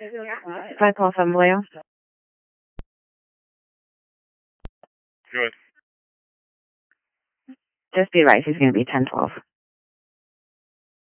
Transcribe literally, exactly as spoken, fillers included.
five twelve seven Vallejo. Good. Just be right. He's going to be ten twelve.